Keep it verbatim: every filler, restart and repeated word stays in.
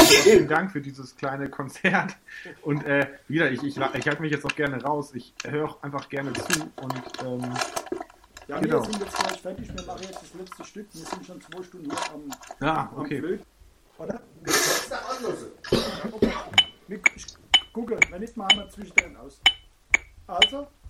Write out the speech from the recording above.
vielen Dank für dieses kleine Konzert. Und äh, wieder, ich, ich, ich halte mich jetzt auch gerne raus. Ich höre auch einfach gerne zu. Und ähm, ja, genau. Wir sind jetzt gleich fertig. Wir machen jetzt das letzte Stück. Wir sind schon zwei Stunden hier am, ja, okay. am Flöten. Oder? Ich gucke, wenn nicht, machen wir zwischendrin aus. Also.